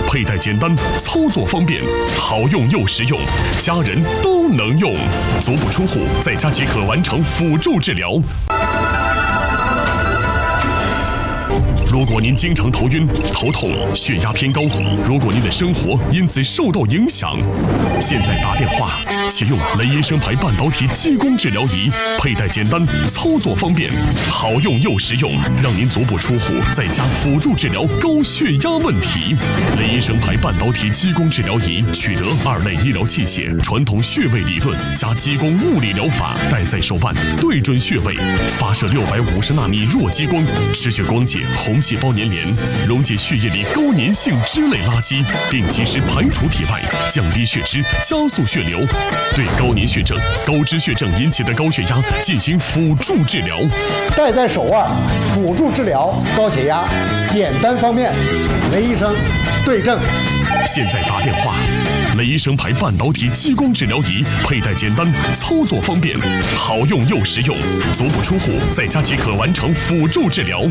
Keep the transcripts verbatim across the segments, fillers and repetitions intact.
佩戴简单，操作方便，好用又实用，家人都能用。足不出户，在家即可完成辅助治疗。如果您经常头晕、头痛、血压偏高，如果您的生活因此受到影响，现在打电话，启用雷医生牌半导体激光治疗仪，佩戴简单，操作方便，好用又实用，让您足不出户，在家辅助治疗高血压问题。雷医生牌半导体激光治疗仪取得二类医疗器械、传统穴位理论加激光物理疗法，戴在手腕，对准穴位，发射六百五十纳米弱激光，持续光解红细胞粘连，溶解血液里高粘性脂类垃圾，并及时排除体外，降低血脂，加速血流，对高粘血症、高脂血症引起的高血压进行辅助治疗。 戴在手腕，辅助治疗高血压，简单方便。雷医生对症。 现在打电话，雷医生牌半导体激光治疗仪，佩戴简单，操作方便，好用又实用，足不出户，在家即可完成辅助治疗。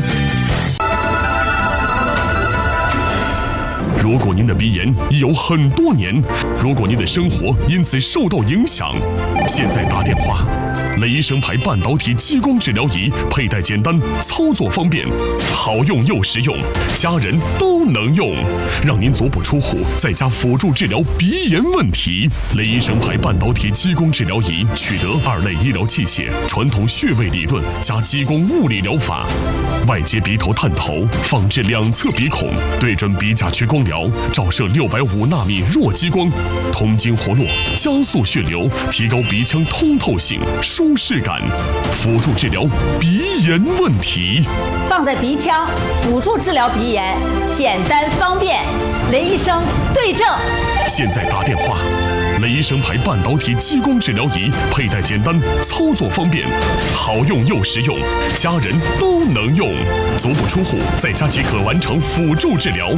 如果您的鼻炎已有很多年，如果您的生活因此受到影响，现在打电话，雷医生牌半导体激光治疗仪，佩戴简单，操作方便，好用又实用，家人都能用，让您足不出户，在家辅助治疗鼻炎问题。雷医生牌半导体激光治疗仪取得二类医疗器械、传统穴位理论加激光物理疗法，外接鼻头探头，放置两侧鼻孔，对准鼻甲区光疗，照射六百五纳米弱激光，通经活络，加速血流，提高鼻腔通透性、舒适感，辅助治疗鼻炎问题。 放在鼻腔，辅助治疗鼻炎，简单方便。雷医生对症。 现在打电话，雷医生牌半导体激光治疗仪，佩戴简单，操作方便，好用又实用，家人都能用，足不出户，在家即可完成辅助治疗。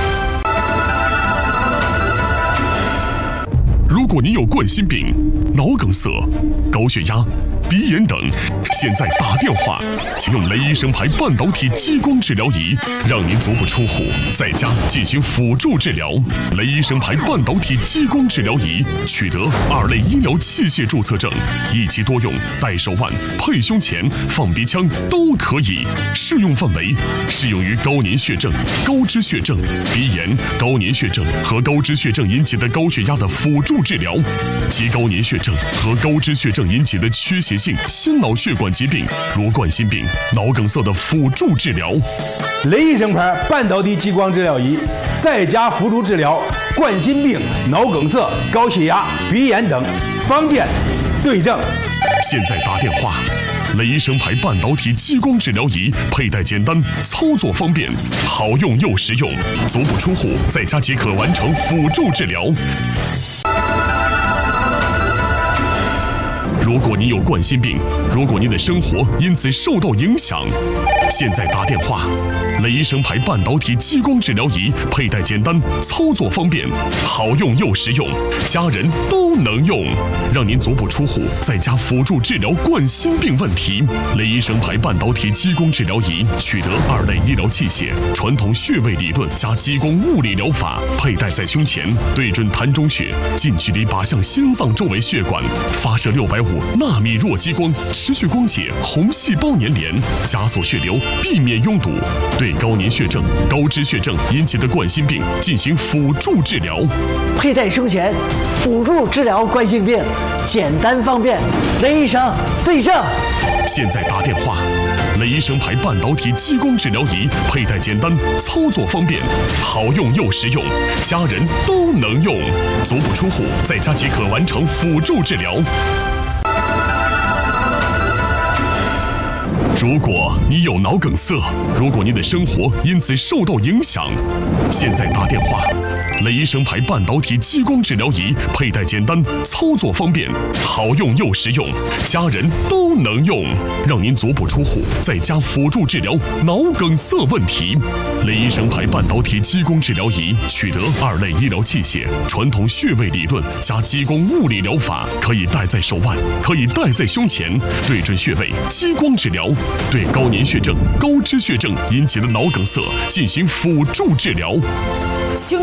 如果您有冠心病、脑梗塞、高血压、鼻炎等，现在打电话，请用雷医生牌半导体激光治疗仪，让您足不出户，在家进行辅助治疗。雷医生牌半导体激光治疗仪取得二类医疗器械注册证，一机多用，戴手腕、配胸前、放鼻腔都可以。适用范围适用于高粘血症、高脂血症、鼻炎、高粘血症和高脂血症引起的高血压的辅助治疗，及高粘血症和高脂血症引起的缺血性心脑血管疾病，如冠心病、脑梗塞的辅助治疗。 雷医生牌半导体激光治疗仪，在家辅助治疗冠心病、脑梗塞、高血压、鼻炎等，方便对症。 现在打电话，雷医生牌半导体激光治疗仪，佩戴简单，操作方便，好用又实用，足不出户，在家即可完成辅助治疗。如果您有冠心病，如果您的生活因此受到影响，现在打电话，雷医生牌半导体激光治疗仪，佩戴简单，操作方便，好用又实用，家人都能用，让您足不出户，在家辅助治疗冠心病问题。雷医生牌半导体激光治疗仪取得二类医疗器械、传统穴位理论加激光物理疗法，佩戴在胸前，对准膻中穴，近距离靶向心脏周围血管，发射六百五纳米弱激光，持续光解红细胞粘连，加速血流，避免拥堵，对高粘血症、高脂血症引起的冠心病进行辅助治疗。 佩戴胸前，辅助治疗冠心病，简单方便。雷医生对症。 现在打电话，雷医生牌半导体激光治疗仪，佩戴简单，操作方便，好用又实用，家人都能用，足不出户，在家即可完成辅助治疗。如果你有脑梗塞，如果您的生活因此受到影响，现在打电话，雷医生牌半导体激光治疗仪，佩戴简单，操作方便，好用又实用，家人都能用，让您足不出户，在家辅助治疗脑梗塞问题。雷医生牌半导体激光治疗仪取得二类医疗器械、传统穴位理论加激光物理疗法，可以戴在手腕，可以戴在胸前，对准穴位激光治疗，对高粘血症、高脂血症引起的脑梗塞进行辅助治疗。 胸